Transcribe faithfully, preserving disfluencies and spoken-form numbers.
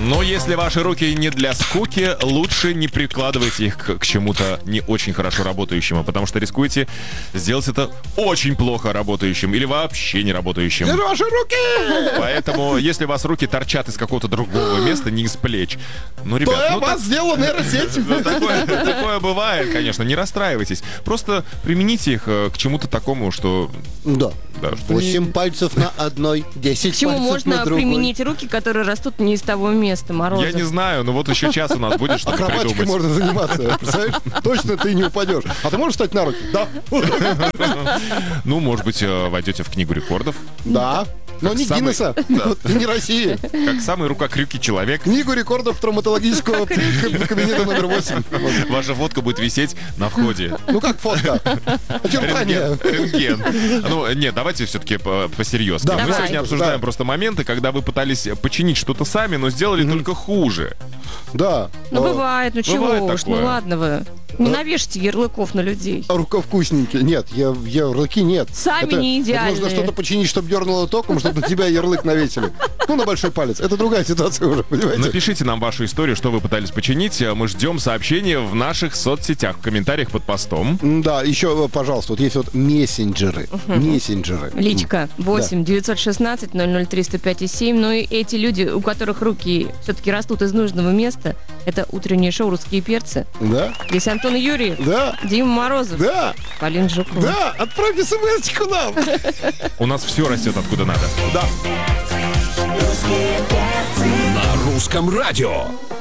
Но если ваши руки не для скуки, лучше не прикладывайте их к, к чему-то не очень хорошо работающему, потому что рискуете сделать это очень плохо работающим или вообще не работающим. Где же ваши руки? Поэтому, если у вас руки торчат из какого-то другого места, не из плеч, ну, ребят... То я ну, вас так- сделала нейросеть. Ну, такое, такое бывает, конечно, не расстраивайтесь. Просто примените их э, к чему-то такому, что... Да. Да, что Восемь пальцев на одной, десять К чему пальцев можно на другой. применить руки, которые растут не из того места, Морозов? Я не знаю, но вот еще час у нас будет, чтобы Акробатикой придумать. можно заниматься, представляешь? Точно ты не упадешь. А ты можешь встать на руки? Да. Ну, может быть, э, войдете в книгу рекордов. Да. Но не самый- Гиннесса, вот, и не России. Как самый рукокрюкий человек. Книгу рекордов травматологического кабинета номер восемь. Вот. Ваша фотка будет висеть на входе. Ну как фотка? Очертания. Рентген. Рентген. Ну, нет, давайте все-таки посерьезно. Да, Мы давай. сегодня обсуждаем Да. просто моменты, когда вы пытались починить что-то сами, но сделали только хуже. Да. Ну, О, бывает, ну чего бывает уж, такое. ну ладно вы. Не навешайте ярлыков на людей. Рукавкусненькие. Нет, я, ярлыки нет. Сами Это- не это идеальные. нужно что-то починить, чтобы дернуло током, чтобы на тебя ярлык навесили. Ну, на большой палец. Это другая ситуация уже, понимаете? Напишите нам вашу историю, что вы пытались починить. Мы ждем сообщения в наших соцсетях, в комментариях под постом. М, Да, еще, пожалуйста, вот есть вот мессенджеры. Мессенджеры. Личка восемь девятьсот шестнадцать ноль ноль три сто пять семь. Ну и эти люди, у которых руки все-таки растут из нужного места, это утреннее шоу «Русские перцы». Да, Здесь Антон Юрьев, да, Дима Морозов, да, Полин Жукова. да. Отправь смс-очку нам. У нас все растет откуда надо. Да. На русском радио.